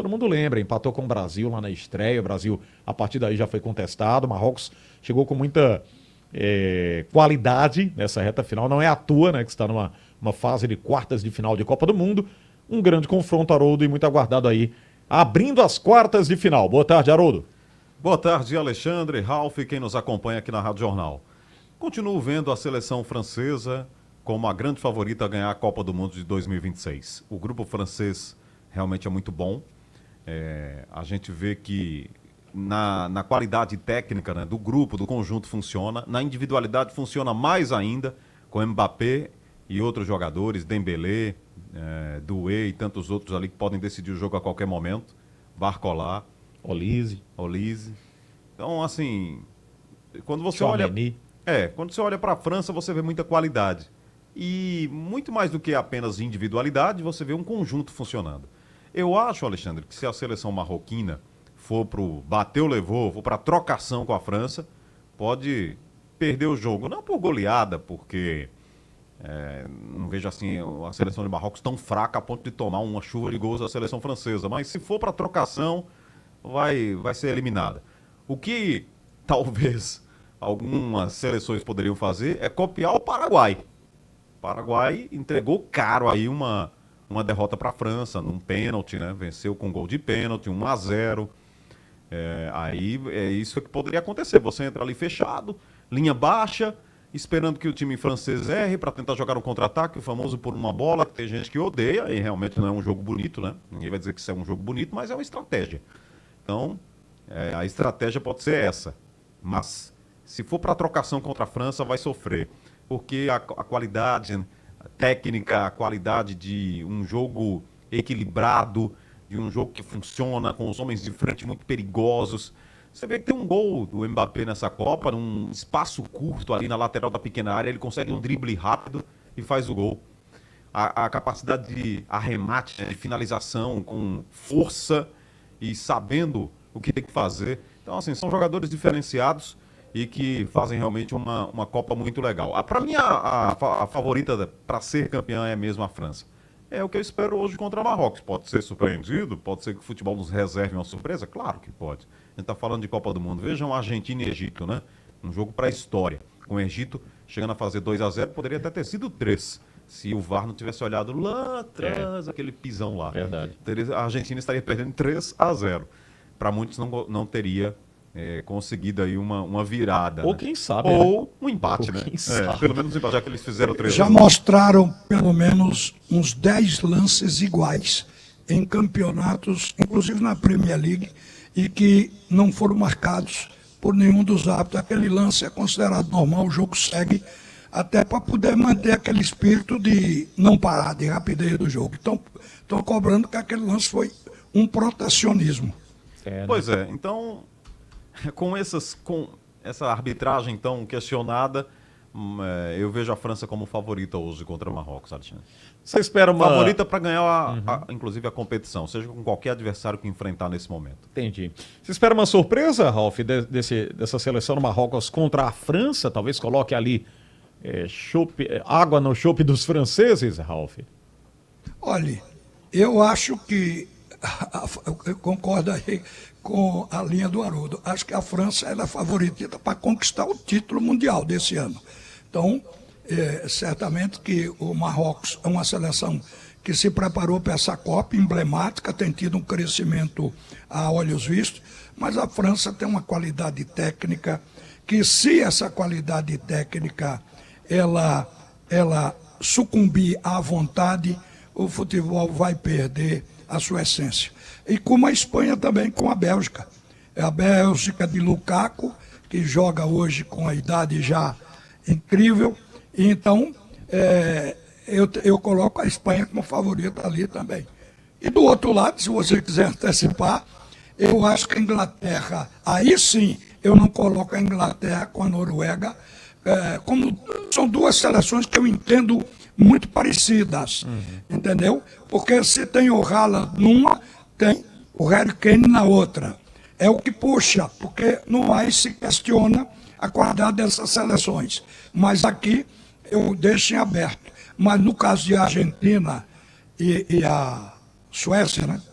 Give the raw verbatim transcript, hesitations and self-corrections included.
todo mundo lembra, empatou com o Brasil lá na estreia, o Brasil a partir daí já foi contestado, o Marrocos chegou com muita é, qualidade nessa reta final, não é à toa, né, que está numa uma fase de quartas de final de Copa do Mundo, um grande confronto, Haroldo, e muito aguardado aí, abrindo as quartas de final. Boa tarde, Haroldo. Boa tarde, Alexandre, Ralf, quem nos acompanha aqui na Rádio Jornal. Continuo vendo a seleção francesa como a grande favorita a ganhar a Copa do Mundo de dois mil e vinte e seis. O grupo francês realmente é muito bom. É, a gente vê que na, na qualidade técnica, né, do grupo, do conjunto funciona. Na individualidade funciona mais ainda, com Mbappé e outros jogadores, Dembélé, é, Doué e tantos outros ali que podem decidir o jogo a qualquer momento. Barcola, Olise. Olise. Então, assim, quando você Tchouaméni. olha... É, quando você olha para a França, você vê muita qualidade. E muito mais do que apenas individualidade, você vê um conjunto funcionando. Eu acho, Alexandre, que se a seleção marroquina for pro bateu, levou, for para trocação com a França, pode perder o jogo. Não por goleada, porque é, não vejo assim a seleção de Marrocos tão fraca a ponto de tomar uma chuva de gols da seleção francesa. Mas se for para trocação, vai, vai ser eliminada. O que talvez algumas seleções poderiam fazer é copiar o Paraguai. O Paraguai entregou caro aí uma, uma derrota para a França, num pênalti, né? Venceu com gol de pênalti, um a zero. É, aí é isso que poderia acontecer. Você entra ali fechado, linha baixa, esperando que o time francês erre para tentar jogar um contra-ataque, o famoso por uma bola, que tem gente que odeia, e realmente não é um jogo bonito, né? Ninguém vai dizer que isso é um jogo bonito, mas é uma estratégia. Então, é, a estratégia pode ser essa. Mas se for para trocação contra a França, vai sofrer. Porque a, a qualidade técnica, a qualidade de um jogo equilibrado, de um jogo que funciona, com os homens de frente muito perigosos. Você vê que tem um gol do Mbappé nessa Copa, num espaço curto ali na lateral da pequena área, ele consegue um drible rápido e faz o gol. A, a capacidade de arremate, de finalização com força e sabendo o que tem que fazer. Então, assim, são jogadores diferenciados e que fazem realmente uma, uma Copa muito legal. Para mim, a, a, a favorita para ser campeã é mesmo a França. É o que eu espero hoje contra a Marrocos. Pode ser surpreendido? Pode ser que o futebol nos reserve uma surpresa? Claro que pode. A gente está falando de Copa do Mundo. Vejam Argentina e Egito, né? Um jogo para a história. Com o Egito chegando a fazer dois a zero, poderia até ter sido três. Se o V A R não tivesse olhado lá atrás, é. aquele pisão lá. Verdade. A Argentina estaria perdendo três a zero. Para muitos não, não teria é, conseguido aí uma, uma virada. Ou né? quem sabe. Ou né? um empate, Ou né? quem É, sabe. pelo menos um empate, já que eles fizeram três Já mostraram pelo menos uns dez lances iguais em campeonatos, inclusive na Premier League, e que não foram marcados por nenhum dos árbitros. Aquele lance é considerado normal, o jogo segue, até para poder manter aquele espírito de não parar, de rapidez do jogo. Então, estão cobrando que aquele lance foi um protecionismo. É, né? Pois é, então, com, essas, com essa arbitragem tão questionada, hum, é, eu vejo a França como favorita hoje contra o Marrocos, Alexandre. Você espera uma... Favorita para ganhar, a, Uhum. a, inclusive, a competição, seja com qualquer adversário que enfrentar nesse momento. Entendi. Você espera uma surpresa, Ralf, de, desse, dessa seleção do Marrocos contra a França? Talvez coloque ali é, chope, água no chope dos franceses, Ralf? Olha, eu acho que, eu concordo aí com a linha do Haroldo, acho que a França é a favorita para conquistar o título mundial desse ano. Então, é, certamente que o Marrocos é uma seleção que se preparou para essa Copa emblemática, tem tido um crescimento a olhos vistos, mas a França tem uma qualidade técnica que, se essa qualidade técnica ela, ela sucumbir à vontade, o futebol vai perder a sua essência. E como a Espanha também, com a Bélgica. É a Bélgica de Lukaku, que joga hoje com a idade já incrível. E então, é, eu, eu coloco a Espanha como favorita ali também. E do outro lado, se você quiser antecipar, eu acho que a Inglaterra, aí sim, eu não coloco a Inglaterra com a Noruega, é, como são duas seleções que eu entendo muito parecidas, uhum. entendeu? Porque se tem o Haaland numa, tem o Harry Kane na outra. É o que puxa, porque no mais se questiona a qualidade dessas seleções. Mas aqui eu deixo em aberto. Mas no caso de Argentina e, e a Suécia, né?